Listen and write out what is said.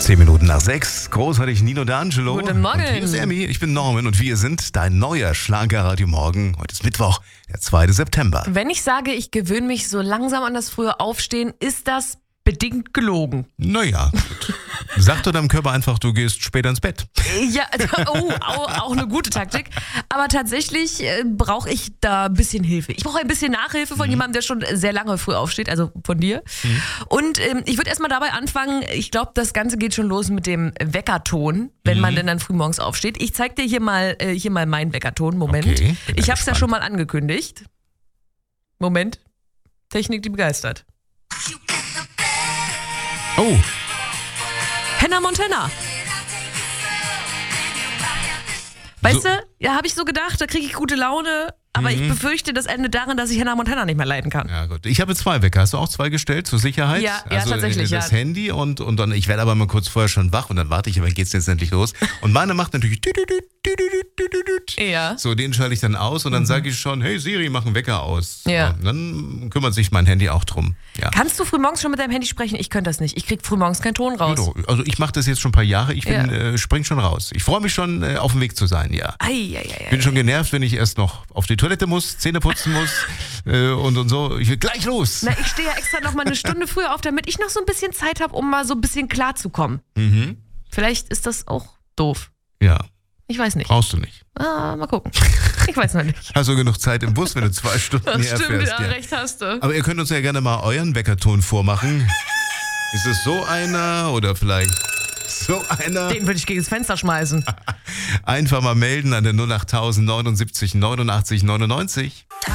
5:10. Großartig Nino D'Angelo. Guten Morgen. Und hier ist Emmy, ich bin Norman und wir sind dein neuer Schlagerradio Morgen. Heute ist Mittwoch, der 2. September. Wenn ich sage, ich gewöhne mich so langsam an das frühe Aufstehen, ist das bedingt gelogen. Naja, gut. Sag doch deinem Körper einfach, du gehst später ins Bett. Ja, auch eine gute Taktik. Aber tatsächlich brauche ich da ein bisschen Hilfe. Ich brauche ein bisschen Nachhilfe von jemandem, der schon sehr lange früh aufsteht, also von dir. Und ich würde erstmal dabei anfangen, ich glaube, das Ganze geht schon los mit dem Weckerton, wenn man denn dann früh morgens aufsteht. Ich zeig dir hier mal meinen Weckerton. Moment. Okay, ich habe es ja schon mal angekündigt. Moment. Technik, die begeistert. Oh, Hannah Montana. Weißt du, ja, habe ich so gedacht, da kriege ich gute Laune, aber ich befürchte, das endet darin, dass ich Hannah Montana nicht mehr leiden kann. ja gut. Ich habe 2 Wecker. Hast du auch 2 gestellt zur Sicherheit? Ja, also tatsächlich, das ja. Handy und dann, ich werde aber mal kurz vorher schon wach und dann warte ich, aber geht's jetzt endlich los. Und meine macht natürlich Ja. so, den schalte ich dann aus und dann sage ich schon, hey Siri, mach einen Wecker aus. Ja. Und dann kümmert sich mein Handy auch drum. Ja. Kannst du frühmorgens schon mit deinem Handy sprechen? Ich könnte das nicht. Ich krieg frühmorgens keinen Ton raus. Also ich mache das jetzt schon ein paar Jahre, ich spring schon raus. Ich freue mich schon, auf dem Weg zu sein, ja. Bin schon genervt, wenn ich erst noch auf die Toilette muss, Zähne putzen muss und so. Ich will gleich los. Na, ich stehe ja extra noch mal eine Stunde früher auf, damit ich noch so ein bisschen Zeit habe, um mal so ein bisschen klarzukommen. Vielleicht ist das auch doof. Ja, Ich weiß nicht. brauchst du nicht. Mal gucken. Ich weiß noch nicht. Hast du genug Zeit im Bus, wenn du 2 Stunden Das näher stimmt, fährst? ja, recht hast du. Aber ihr könnt uns ja gerne mal euren Weckerton vormachen. Ist es so einer oder vielleicht so einer? Den würde ich gegen das Fenster schmeißen. Einfach mal melden an der 08000 79 89 99.